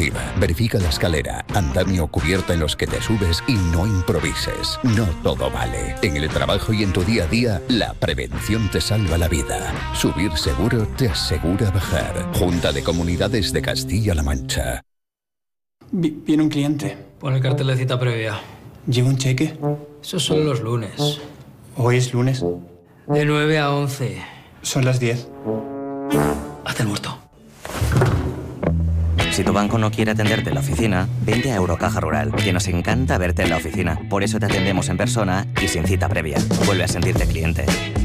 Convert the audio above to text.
deportiva. Verifica la escalera, andamio o cubierta en los que te subes y no improvises. No todo vale. En el trabajo y en tu día a día, la prevención te salva la vida. Subir seguro te asegura bajar. Junta de Comunidades de Castilla-La Mancha. Viene un cliente. Pon el cartel de cita previa. ¿Lleva un cheque? Esos son los lunes. Hoy es lunes. De 9 a 11. Son las 10. Hazte el muerto. Si tu banco no quiere atenderte en la oficina, vente a Eurocaja Rural, que nos encanta verte en la oficina. Por eso te atendemos en persona y sin cita previa. Vuelve a sentirte cliente.